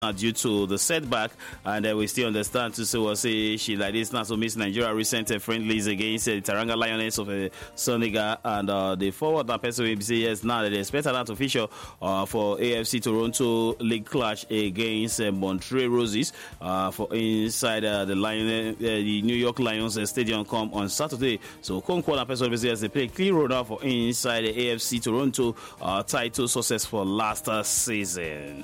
due to the setback, and we still understand to say she like this now. So Miss Nigeria recent friendlies against Taranga Lioness of Senegal, and the forward now person will say yes now they expect that official for AFC Toronto League clash against Montreal Roses for inside the New York Lions Stadium come on Saturday. So Concord and person will say yes they play clear road out for inside the AFC Toronto title success for last season.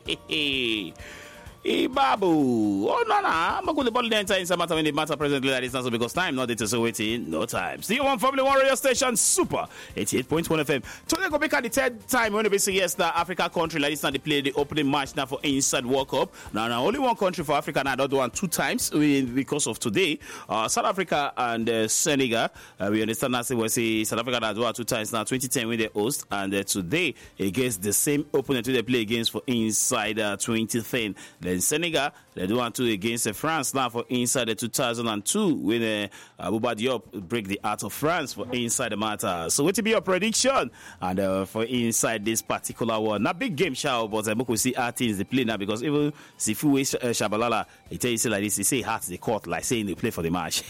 Ibabu. Oh, no. I'm going to ball the entire inside matter when the matter presently that is not so because time not it is waiting. No time. Still on Formula One radio station Super 88.1 FM. Today go back at the third time when we say yes, the Africa country like this now they play the opening match now for inside World Cup. Now only one country for Africa now don't do one two times because of today. South Africa and Senegal. We understand that we say South Africa that do one two times now 2010 when they host and today against the same opponent they play against for inside 2010. Then Senegal, they do want to against France now for inside the 2002 when Bouba Diop break the heart of France for inside the matter. So what will be your prediction? And for inside this particular one, not big game show, but we see how things they play now because even Sifu Shabalala, he tell you say like this, he say heart the court like saying they play for the match.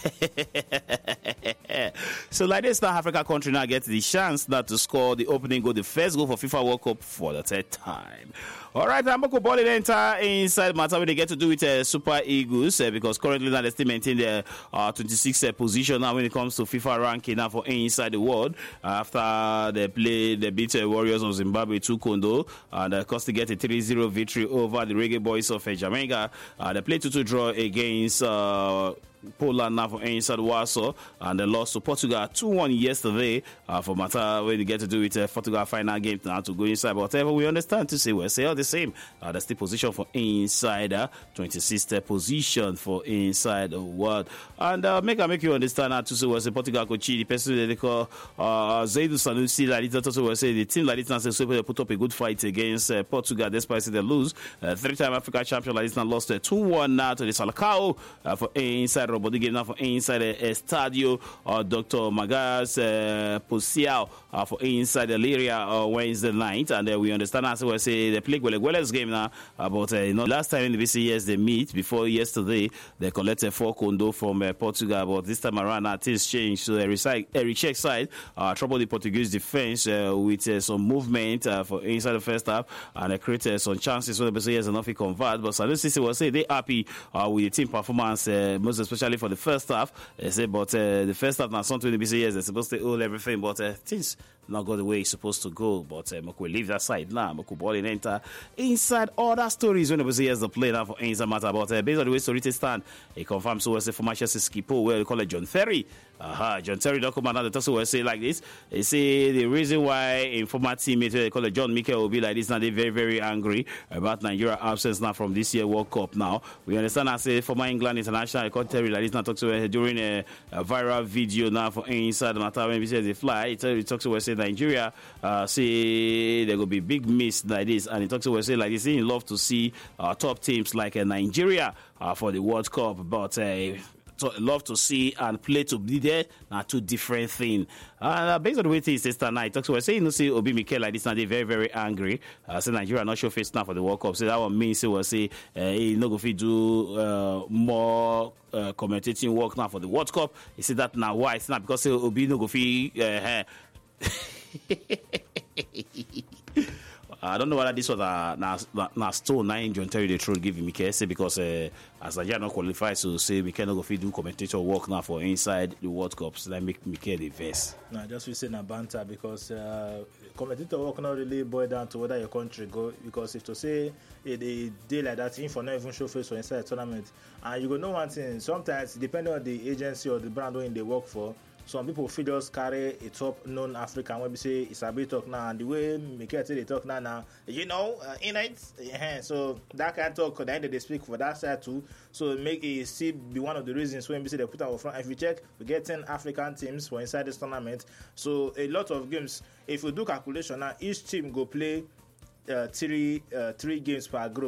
So like this, now Africa country now gets the chance now to score the opening goal, the first goal for FIFA World Cup for the third time. All right, I'm going to ball it enter inside matter when they get to do with Super Eagles because currently now they still maintain their 26th position now when it comes to FIFA ranking now for inside the world after they beat Warriors of Zimbabwe 2-0 and of course they get a 3-0 victory over the Reggae Boys of Jamaica. They played 2-2 draw against Poland now for inside Warsaw and they lost to Portugal 2-1 yesterday for matter when they get to do with Portugal final game now to go inside. But whatever we understand to say, we'll say all the same. That's the position for inside 26th position for inside the world. And make you understand how to say we'll say Portugal coach the person that they call Zaidu Sanusi like this also will say the team like this now say so they put up a good fight against Portugal despite they lose. Three-time Africa champion like this now lost 2-1 now to the Salacao for inside Robody game now for inside Estadio Dr. Magas Posiao for inside the area Wednesday night, and we understand as we say they play Gwele's game now. But last time in the VCS they meet before yesterday they collected 4 condo from Portugal, but this time around now things changed. So Eric Check side trouble the Portuguese defense with some movement for inside the first half, and they created some chances when the VCS enough to convert. But Sanusi will say they happy with the team performance, most especially for the first half. They say, but the first half now something the BCS they're supposed to hold everything, but things not go the way it's supposed to go. But we leave that side now. We ball in enter inside other stories when the BCS the play now for inside matter. But based on the way story stand, he confirms so we say for Manchester Skippo where they call it John Terry. John Terry document now the talk so say like this. They say the reason why informer teammate they call it John Mikel will be like this now. They're very very angry about Nigeria absence now from this year World Cup. Now we understand I say former England international they call Terry like this now talk to during a viral video now for inside the matter when we say they fly. He talks to say Nigeria say there will be big miss like this, and he talks to say like this. He love to see top teams like Nigeria for the World Cup, but love to see and play to be there now two different things. Based on the way things is tonight, talks to say you know see Obi Mikel like this now they very very angry. Say Nigeria not show face now for the World Cup. So that one means will say he no go fit do more commentating work now for the World Cup. He said that now why it's not because Obi no go fit. I don't know whether this was a stone 9 John Terry the truth give me say because as Nigeria not qualified so say we cannot go fit do commentator work now for inside the World Cup, so that make me care the verse. No, just we say na banter because commentator work not really boil down to whether your country go, because if to say a day like that if for not even show face for inside a tournament, and you go know one thing, sometimes depending on the agency or the brand when they work for, some people feel just carry a top known African when we say it's a bit talk now, and the way Mikel say they talk now you know in it so that kind of talk the end they speak for that side too, so make it still be one of the reasons when we say they put our front. If you check, we get 10 African teams for inside this tournament, so a lot of games. If you do calculation now, each team go play three games per group.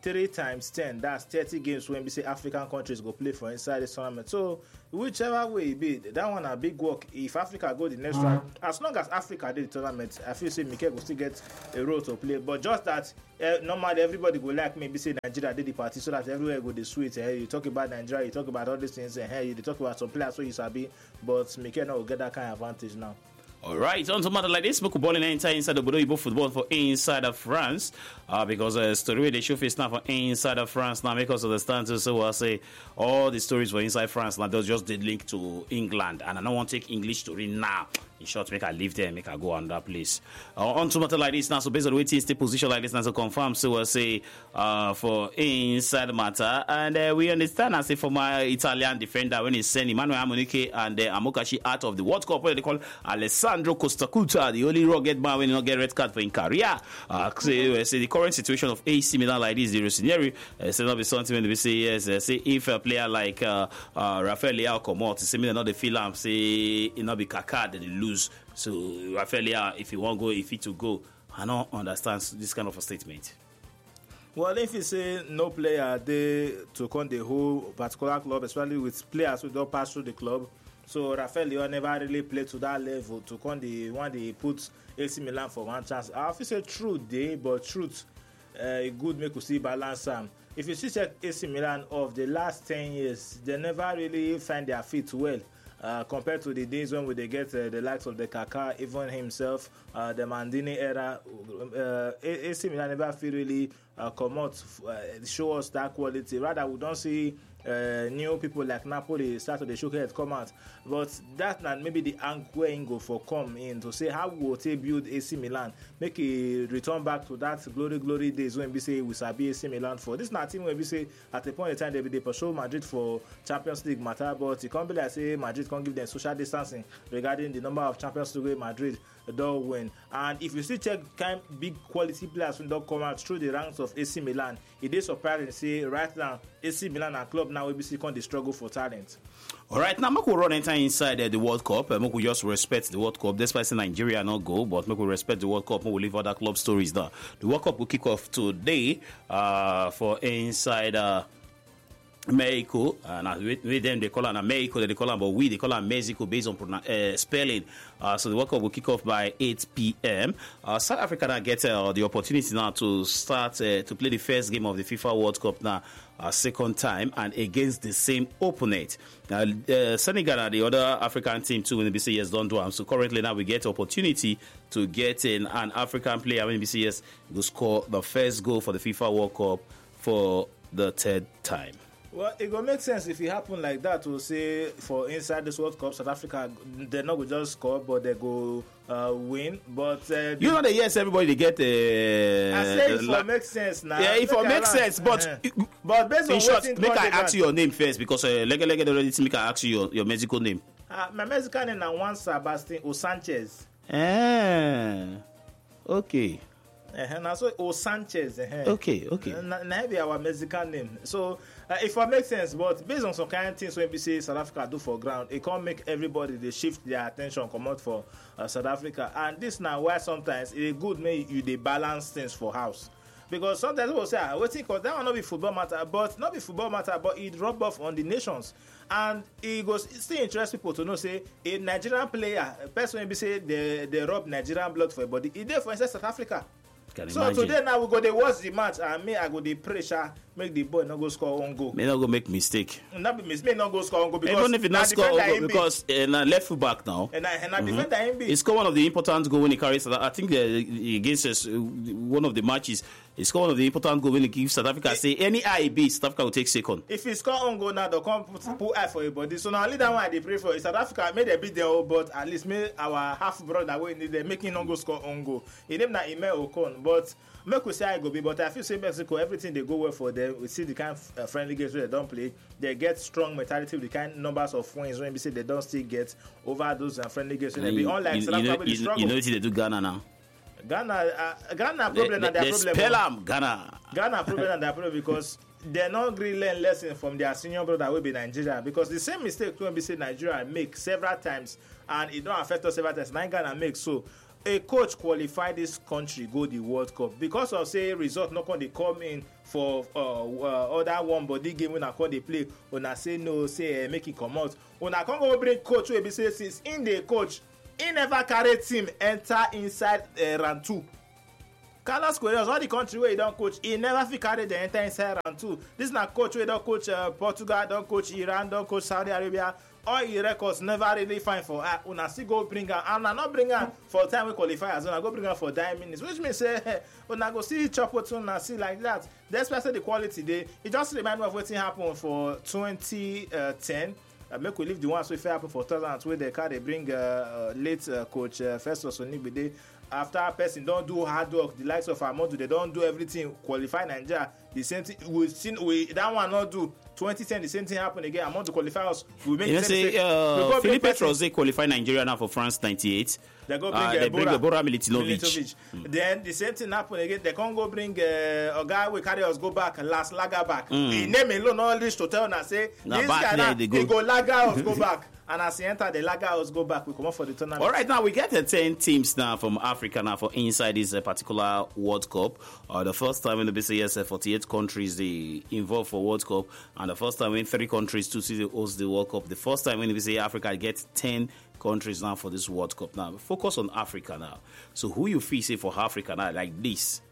3 times 10, that's 30 games when we say African countries go play for inside this tournament. So whichever way it be, that one a big work. If Africa go the next round, as long as Africa did the tournament, I feel say Mikel will still get a role to play. But just that normally everybody go like maybe say Nigeria did the party so that everywhere go the sweet. You talk about Nigeria, you talk about all these things, you talk about some players so you sabi, but Mikel now will get that kind of advantage now. All right, on to matter like this, Moko balling inside the Bordeaux football for inside of France, because story they show face now for inside of France now because of the stances. So I say all the stories for inside France now those just did link to England, and I don't want to take English story now. In short, make I leave there, make I go on that place. On to matter like this now, so based on the way teams stay position like this now, so confirm. So I say for inside matter, and we understand. I say for my Italian defender when he send Emmanuel Amunike and Amokachi out of the World Cup, where they call Alessandro Costacuta, the only rugged man when he not get red card for in career. Say the current situation of AC Milan like this, the Rossinieri, say not be something when they say yes. Say if a player like Rafael Leao come out, say me not the feel am, say it not be Kaká, then they lose. So Rafael Leao, if he won't go, if he to go, I don't understand this kind of a statement. Well, if you say no player they to come the whole particular club, especially with players who don't pass through the club, so Rafael Leao never really played to that level to come the one they put AC Milan for one chance. I feel say true day, but truth good make you see balance. If you see check AC Milan of the last 10 years, they never really find their feet well. Compared to the days when they get the likes of the Kaká, even himself, the Mandini era, AC Milan never feel really come out, show us that quality. Rather, we don't see new people like Napoli start to the showcase come out. But that's not maybe the angle where go for come in to say how will they build AC Milan, make it return back to that glory days when we say we sabi AC Milan for. This is not a team when we say at a point in time they pursue Madrid for Champions League matter, but it can't be like say Madrid can't give them social distancing regarding the number of Champions League Madrid don't win. And if you still check kind big quality players when don't come out through the ranks of AC Milan, it is surprising to say right now AC Milan and club now will be still the struggle for talent. All right, now Mako run enter inside the World Cup. Mako just respect the World Cup. Despite saying Nigeria not go, but Mako respect the World Cup. Mako leave other club stories now. The World Cup will kick off today for inside Mexico, and with them they call it Mexico, they call it, but we they call it Mexico based on spelling. So the World Cup will kick off by 8 p.m. South Africa now get the opportunity now to start to play the first game of the FIFA World Cup now, second time, and against the same opponent. Now Senegal, the other African team too, when the BCS don't do them. So currently now we get opportunity to get in an African player when the BCS will score the first goal for the FIFA World Cup for the third time. Well, it will make sense if it happen like that to say for inside this World Cup, South Africa, they're not going to just score, but they go win. But you know that yes, everybody they get. I say it will make sense now. Yeah, it will make sense, but based on in short, make I ask you your name first because Lega already make I ask you your Mexico name. My Mexican name is Juan Sebastian O Sanchez. Okay. Now so O Sanchez. Okay. Now be our Mexican name. So if it makes sense, but based on some kind of things when we say South Africa do for ground, it can't make everybody they shift their attention come out for South Africa. And this now why sometimes it good make you they balance things for house. Because sometimes people say, waiting because that will not be football matter, but it rub off on the nations. And it still interests people to know, say, a Nigerian player, a person when we say they rub Nigerian blood for a body, it there for instance South Africa. So imagine. Today now we go to watch the match and me I go the pressure make the boy not go score on goal. May not go make mistake. Not be mistake. May not go score on goal because even if it not score on goal because left full back now. And I defender MB. He scored one of the important goal when he carries. I think against us, one of the matches. He scored one of the important goal when he gives South Africa. Say any IB South Africa will take second. If he score on goal now, they'll come put eye for everybody. So now only that one they pray for is South Africa. May they beat them, but at least may our half brother way they making on go score on goal. He named that Ime Okon, but. Make we say I go be, but I feel say Mexico, everything they go well for them. We see the kind of friendly games where they don't play. They get strong mentality with the kind of numbers of wins when we say they don't still get over those friendly games. So they be unlike South Africa with the struggle. You know what they do Ghana now? Ghana problem and their problem. Spell them Ghana. Ghana problem and their problem because they're not really learn lessons from their senior brother will be Nigeria because the same mistake when we say Nigeria make several times and it don't affect us several times. Now Ghana make so. a coach qualify this country go the World Cup because of say result not going to come in for other one body game when I call they play. When I say no, say make it come out. When I come go bring coach wey be say since in the coach, he never carry team enter inside round 2. Carlos Queiroz, all the country where he don't coach, he never fit carry the enter inside round 2. This is not coach where don't coach Portugal, don't coach Iran, don't coach Saudi Arabia. All his records never really fine for her. Una still go bring her, and I not bring her for time we qualify as well. Go bring her for 9 minutes, which means say una go see chop with una see like that. Despite the quality, it just remind me of what happened for 2010. Make we leave the ones wey fit happen for 2000 where they bring late coach Festus Onibide. After a person don't do hard work, the likes of Amodu, they don't do everything, qualify Nigeria. The same thing we that one not do. 2010, the same thing happened again. Amodu qualify us. We make the same mistake. Philippe Petroze qualify Nigeria now for France 98. They go bring Bora Milutinovic. Then the same thing happen again. They can't go bring a guy we carry us go back last lager back. He name alone all this to tell and say this guy now he go lager us go back. And as he enter the lager house go back, we come up for the tournament. All right, now we get 10 teams now from Africa now for inside this particular World Cup. The first time in the BCS, 48 countries they involved for World Cup, and the first time in 3 countries to host the World Cup. The first time in the BCS Africa gets 10 countries now for this World Cup. Now focus on Africa now. So who you feel say for Africa now like this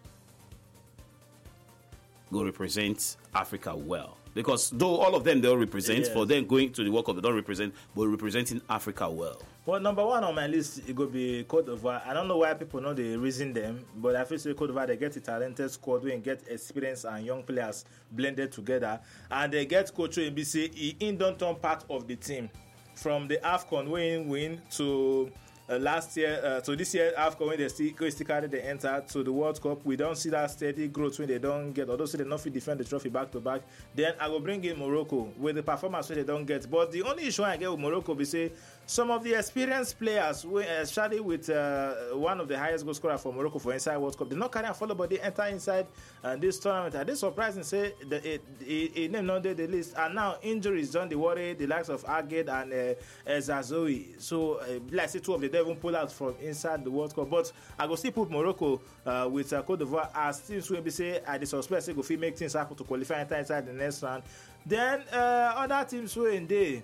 go represent Africa well? Because though all of them they all represent, for them going to the World Cup they don't represent, but representing Africa well. Well, number 1 on my list it could be Cote d'Ivoire. I don't know why people know the reason them, but I feel say Cote d'Ivoire they get a talented squad where get experience and young players blended together, and they get coach NBC. He don't turn part of the team from the AFCON win to. Last year, so this year, after when they still carry the enter to the World Cup, we don't see that steady growth when they don't get, although they not fit defend the trophy back to back. Then I will bring in Morocco with the performance they don't get. But the only issue I get with Morocco is say some of the experienced players, especially with one of the highest goal scorer for Morocco for inside World Cup, they not carry a follow, but they enter inside this tournament. And they surprising say that it name not the list. And now injuries don't worry the likes of Aged and Zazoui. So like say 2 of the even pull out from inside the World Cup, but I go still put Morocco with Cote d'Ivoire as teams will be say I suspect say go fit make things happen to qualify inside the next round. Then other teams were in there.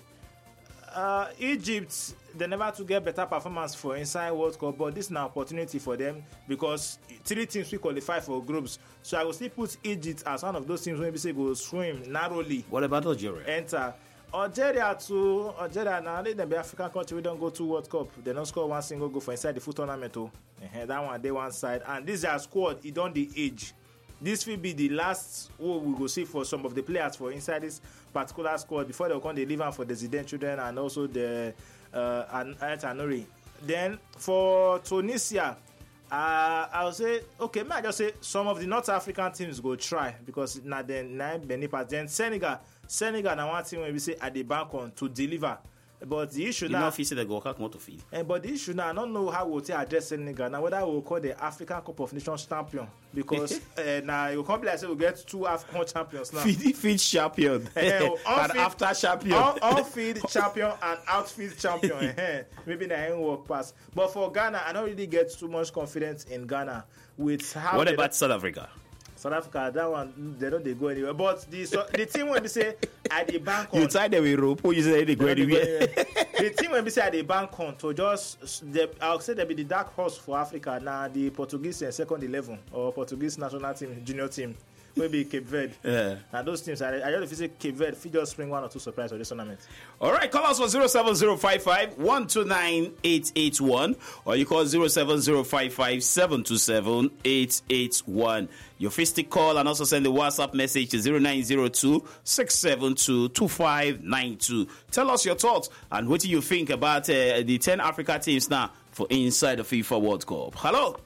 Egypt, they never to get better performance for inside World Cup, but this is an opportunity for them because 3 teams will qualify for groups. So I will still put Egypt as one of those teams when we say go swim narrowly. What about Algeria? Enter. Algeria too. Algeria now they be African country. We don't go to World Cup. They don't score one single goal for inside the full tournament. That one they one side. And this is squad. It don't the age. This will be the last we will see for some of the players for inside this particular squad before they come. They leave for the Zidane children and also the Tanuri. Then for Tunisia. I'll say okay. May I just say some of the North African teams go try because now then Benin then Senegal now one team when we say at the back on to deliver. But the issue now, they go out to feed. But the issue now, I don't know how we'll address Senegal now. Whether we'll call the African Cup of Nations champion because now you can't be like say we get 2 AFCON champions now. Feed champion and after champion, on-field champion and outfield champion. Maybe they ain't work pass. But for Ghana, I don't really get too much confidence in Ghana with how. What about South Africa? South Africa, that one they don't go anywhere. But the team when we say at the bank on, you tie them with rope, you say they go anywhere. The team when we say at the bank on to I'll say they be the dark horse for Africa now. The Portuguese second 11 or Portuguese national team, junior team. Maybe Cape Verde. Yeah. And those teams, I just visit Cape Verde, if you just bring 1 or 2 surprises for this tournament. All right, call us for 07055 129 881 or you call 07055 727 881. Your fistic call and also send the WhatsApp message to 0902 672 2592. Tell us your thoughts and what do you think about the 10 Africa teams now for inside the FIFA World Cup. Hello.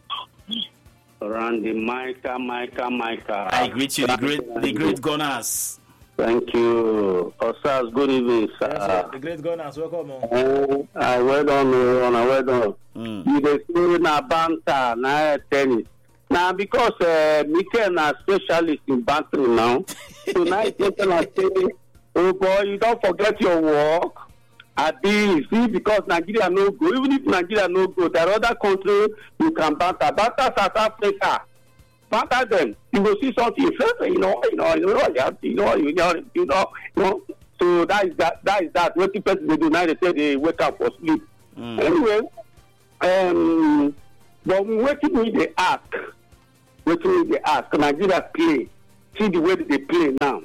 Randy, Micah. I greet you, the great Gunners. Thank you. Osas, good evening, sir. Yes, the great Gunners, welcome on. Well done. You dey say na banter, na tennis. Now, because Mikel na specialist in bantering now, tonight you can say, oh boy, you don't forget your work. Abi, see, because Nigeria no go. Even if Nigeria no go, there are other countries you can banter. Banter South Africa. Banter them. You will see something. First, you know. So that is that. What the person they do now? They say they wake up for sleep. Anyway, but what they ask? Nigeria play. See the way they play now.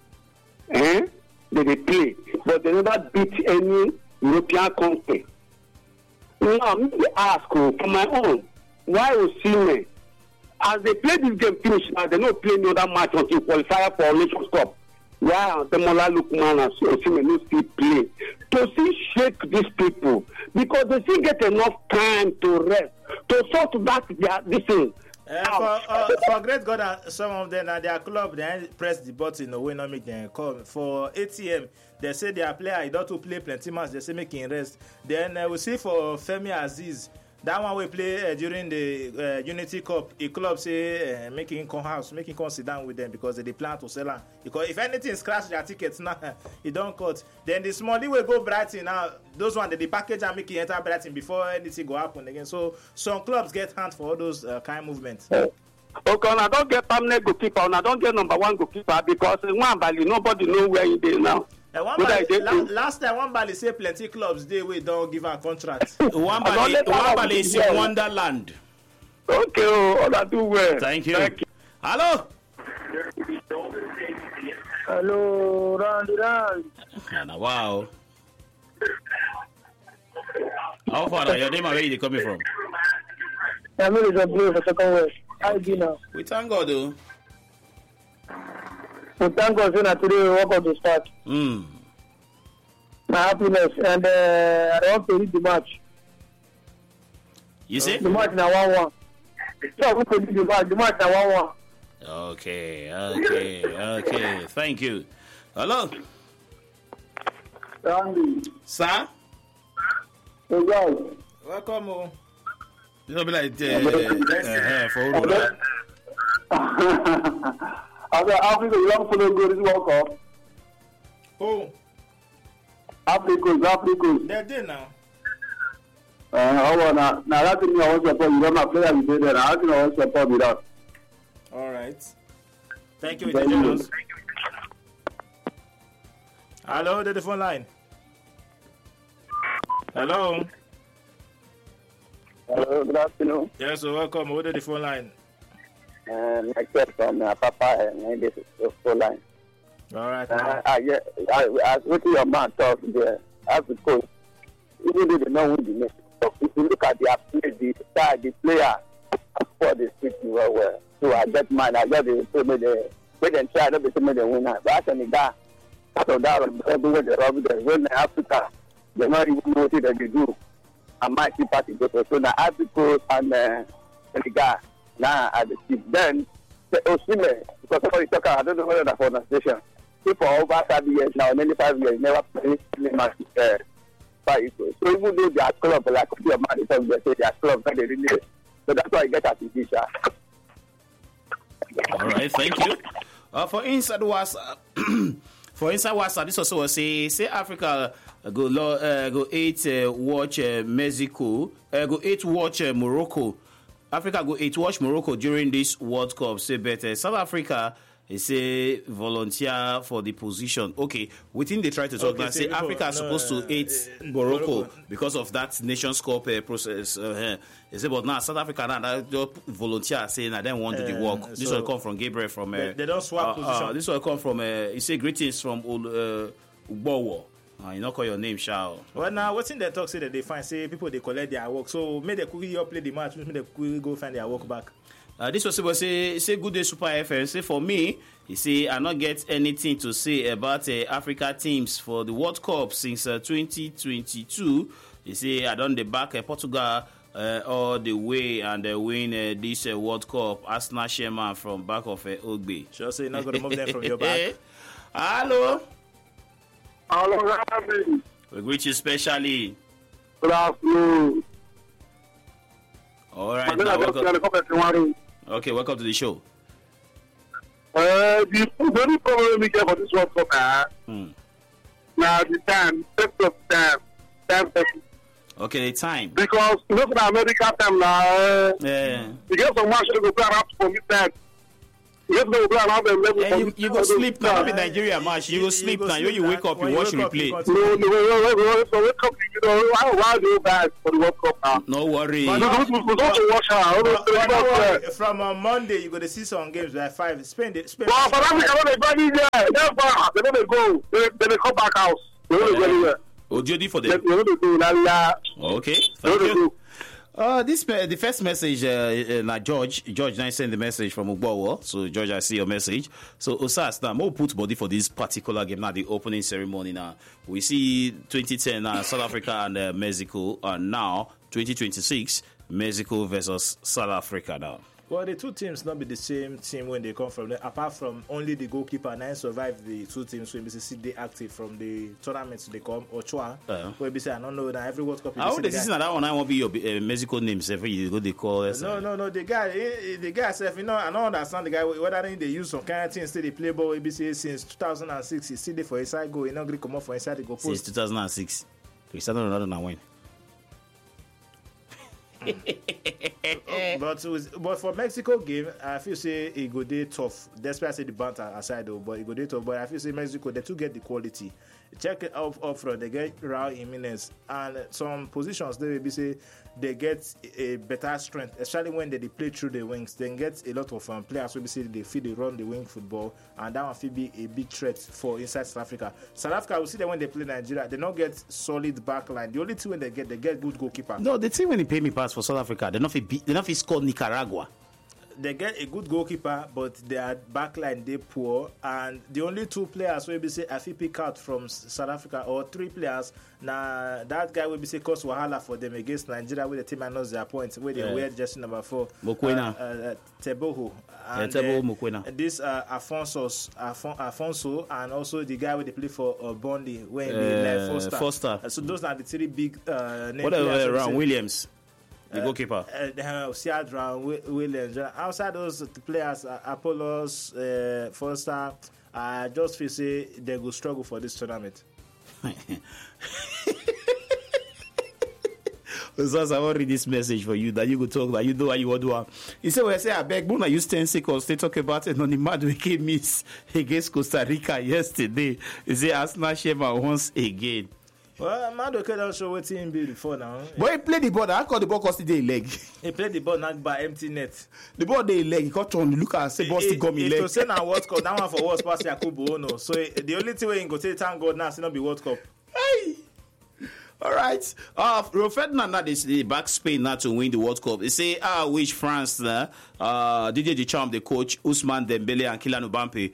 They play, but they never beat any European country. Now, me ask for my own, why Osimhen? As they play this game finish now, they don't play any other match until qualifier for Nations Cup. Why Demola Lookman and Osimhen no still play? To see shake these people, because they still get enough time to rest, to sort back this thing. For great God, some of them at their club, they press the button away, not make them come. For ATM, they say their player, he don't to play plenty match, they say make him rest. Then we see for Femi Aziz, that one we play during the Unity Cup. A club say make him come house, make him come sit down with them because they plan to sell him. Because if anything scratch their tickets now, he don't cut. Then the small will go Brighton now. Those one they package and make it enter Brighton before anything go happen again. So some clubs get hand for all those kind of movements. Okay, I don't get permanent goalkeeper, and I don't get number one goalkeeper because one Bali nobody know where he is now. Last time one Bali say plenty clubs they will don't give a contract. One Bali is in Wonderland. Okay, all I do well. Thank you. Hello. Hello, Randy. Wow. How far are your name and where you coming from? I'm really a blue for second west. How you now? We thank God though. We thank God that today we walk out to start. My happiness and I want to read the match. You say? The match now 1-1. So I want to read the match. The match now 1-1. Okay. Thank you. Hello. Randy. Sir? Hey guys. Welcome. It'll be like for Africa, you don't follow good this World Cup. Oh. Africa. They're there now. Now that's me. I want to support you. My player is there. I want to support you that. All right. Thank you, Jonas. Hello, the phone line. Hello. Hello, good afternoon. Yes, so welcome. Who the phone line? Myself from Papa, and this is the phone line. All right. I what your man talk there. As the coach, even though they know who the next. If you look at their play, the style, the player, for the speak well. So I get mine. I get the when they try to be the winner. But actually, that out of that, everywhere they rob them. When in Africa, they not even know what they do. I might see party go so now Africa and the guy now at the chief. Then the Osimhen, because somebody talk, I don't know whether that's for the station. For over 30 years now, nearly 5 years, never played any match. So even though they are club, like your man, they say they are club, but they really. So that's why I get artificial. All right, thank you. For inside was this also was say Africa go 8 watch Mexico, go 8 watch Morocco. Africa go 8 watch Morocco during this World Cup. Say better South Africa. They say volunteer for the position. Okay, within they try to talk now. Say Africa is supposed to aid Morocco because of that Nations Cup process. They say, but now South Africa now just volunteer saying I don't want to do the work. This will come from Gabriel from. They don't swap position. This will come from. He say greetings from Ugbowo. You not call your name, Shao. Well, now what's in the talk say that they find say people they collect their work. So maybe they quickly play the match. Maybe they quickly go find their work back. This was say good day Super FM. Say for me, he say I not get anything to say about Africa teams for the World Cup since 2022. He say I done the back Portugal all the way and win this World Cup. Arsenal chairman from back of Ogbe. Sure, say you're not going to remove them from your back. Hello. Hello, Ravi. We greet you specially. Good afternoon. All right. Now, welcome. Okay, welcome to the show. The only problem we get for this World Cup now the time, set of time. time person. Okay, the time. Because you know for the American time now, Yeah. you get some match you go play around for midnight. You get to go play around the level Yeah, you go sleep now. Not in Nigeria match. You go sleep now. When you wake up, you watch replay. No, so wake up, you know, why do you guys for the World Cup now? No worry. We don't watch her. From Monday, you go to see some games like 5. Spain. Well, for Africa, when they go there, they don't go. They come back house. They don't go anywhere. Odiodi for They them. don't go. Okay. They Thank don't you. go. The first message, George now sent the message from Ugbowo. So, George, I see your message. So, Osas, now, more put body for this particular game, now the opening ceremony now. We see 2010 South Africa and Mexico, and now 2026, Mexico versus South Africa now. Well, the two teams not be the same team when they come from. Apart from only the goalkeeper, and I survived the two teams when see they active from the tournaments they come. Ochoa, where we say I don't know that every World Cup. How the season that one I won't be your Mexico names every you go they call us. No. The guy said, you know, I don't understand the guy whether they use some kind of thing instead they play ball ABC since 2006. He see there for inside goal. He not agree come up for inside the goal post. Since 2006, Cristiano Ronaldo now win. but for Mexico game, I feel say it go day tough. That's why I say the banter aside though, but it go day tough. But I feel say Mexico they too get the quality. Check it up front. They get Raul Jimenez and some positions they maybe say they get a better strength, especially when they play through the wings. They get a lot of players who say they feel they run the wing football, and that one will be a big threat for inside South Africa. South Africa, we see that when they play Nigeria, they don't get solid backline. The only thing when they get good goalkeeper. No, the team when they pay me pass for South Africa, they not score Nicaragua. They get a good goalkeeper, but their backline they poor, and the only two players will be say I feel pick out from South Africa or 3 players. Now that guy will be say cause wahala for them against Nigeria with the team and knows their points where they wear jersey number 4. Mokwena. Teboho. And Teboho Mokwena. This Afonso, and also the guy where they play for Bondi when they left Foster. So those are the 3 big names. What around Williams? The goalkeeper. Siadra, Williams. Outside those players, Apollos, Foster, I just feel say they will struggle for this tournament. So I want to read this message for you that you could talk about. You know what you want to do. He said, well, I say, I beg, when I use 10 seconds, they talk about it on the Madueke miss against Costa Rica yesterday. He said, Arsenal Shema once again. Well, Madueke don't show what team be before now. But he played the ball. I call the ball because he did leg. He played the ball not by empty net. The ball they leg. He got on look and say, boss, he got me leg. If you say now World Cup, that one for World Pass Yakubu Ono. So the only thing we can go say, thank God now, say not be World Cup. Hey. All right. Rio Ferdinand now they back Spain now to win the World Cup. They say, I wish France Didier Deschamps, the coach, Ousmane Dembele and Kylian Mbappe,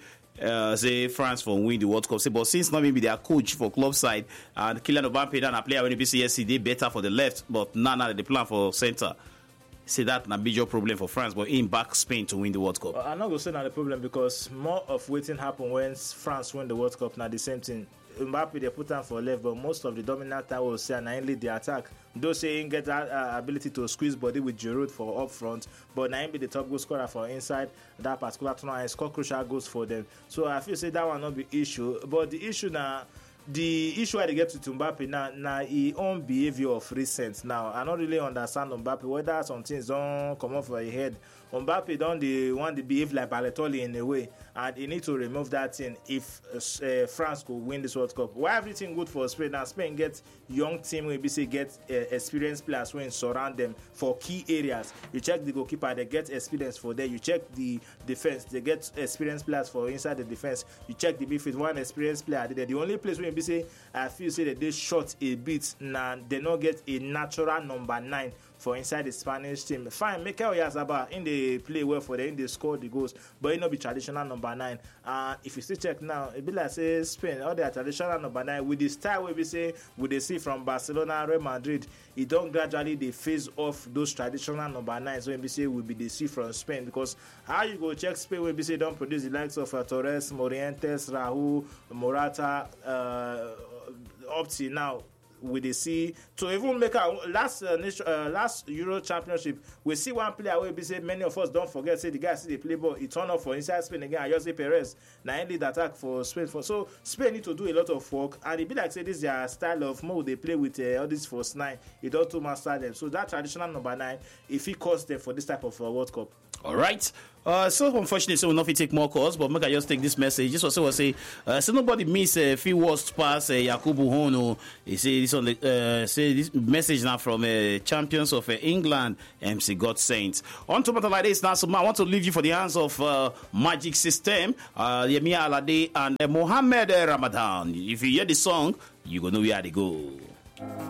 say France for win the World Cup. Say, but since not maybe their coach for club side and Kylian Mbappe then a player when BC yesterday better for the left, but now they plan for center. Say that a major problem for France, but in back Spain to win the World Cup. I'm not going to say not the problem because more of waiting happen when France win the World Cup. Now the same thing. Mbappe they put on for left, but most of the dominant time will say and I lead the attack. Those saying get that ability to squeeze body with Giroud for up front, but now be the top goal scorer for inside that particular tournament and score crucial goals for them. So I feel say that will not be issue, but the issue now. The issue I get to Mbappe now his own behavior of recent now. I don't really understand Mbappe whether some things don't come off your head. Mbappe don't want to behave like Balotelli in a way, and he need to remove that thing if France could win this World Cup. Why everything good for Spain? Now Spain get young team where BC get experienced players when surround them for key areas. You check the goalkeeper, they get experience for there. You check the defense, they get experienced players for inside the defense. You check the midfield, one experienced player. They're the only place where BC I feel say that they short a bit now. They not get a natural number 9 for inside the Spanish team. Fine, Mikel Oyarzabal in the play well for them, in they score the goals, but it not be traditional number 9. If you still check now, it be like say Spain, all their traditional number 9 with the style we say we they see from Barcelona, Real Madrid, it don't gradually they phase off those traditional number 9s when we say will be they see from Spain, because how you go check Spain when we say don't produce the likes of Torres, Morientes, Raúl, Morata, up to now. we dey see to even make our last Euro Championship. We see one player wey be say many of us don't forget. Say the guy see dey play ball, he turn up for inside Spain again. Jose Perez na end lead attack for Spain. So Spain need to do a lot of work, and it be like say this their style of mode they play with all these first nine. It don't too master them. So that traditional number 9, if it cost them for this type of World Cup. All right. So unfortunately, so we'll not take more calls, but make I just take this message. This was say, so nobody miss a few words past Yakubu Hono. He say this on the say this message now from champions of England, MC God Saints. On to matter like this now, so I want to leave you for the hands of Magic System, Yemi Alade and Mohammed Ramadan. If you hear the song, you gonna know where they go.